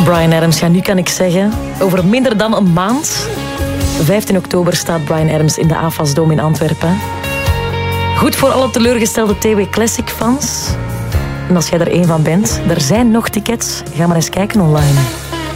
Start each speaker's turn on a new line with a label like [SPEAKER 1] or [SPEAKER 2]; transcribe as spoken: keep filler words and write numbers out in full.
[SPEAKER 1] Bryan Adams, ja, nu kan ik zeggen, over minder dan een maand, vijftien oktober, staat Bryan Adams in de A F A S-dome in Antwerpen. Goed voor alle teleurgestelde T W Classic fans. En als jij er één van bent, er zijn nog tickets. Ga maar eens kijken online.